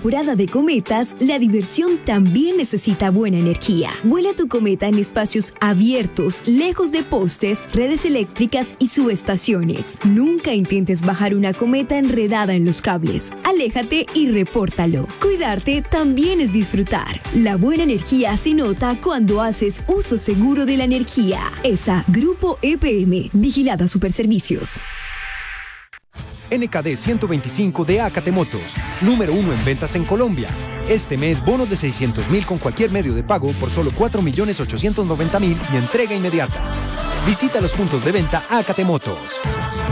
temporada de cometas, la diversión también necesita buena energía. Vuela tu cometa en espacios abiertos, lejos de postes, redes eléctricas y subestaciones. Nunca intentes bajar una cometa enredada en los cables. Aléjate y repórtalo. Cuidarte también es disfrutar. La buena energía se nota cuando haces uso seguro de la energía. ESA, Grupo EPM, Vigilada Superservicios. NKD 125 de Acate Motos, número 1 en ventas en Colombia. Este mes, bonos de 600.000 con cualquier medio de pago por solo 4.890.000 y entrega inmediata. Visita los puntos de venta Acate Motos.